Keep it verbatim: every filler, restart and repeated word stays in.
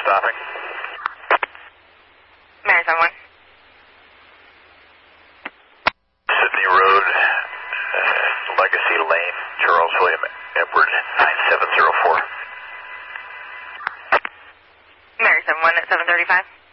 stopping. Mary seven one. Sydney Road, uh, Legacy Lane, Charles William Edward, nine seven zero four. Mary seven one at seven thirty-five.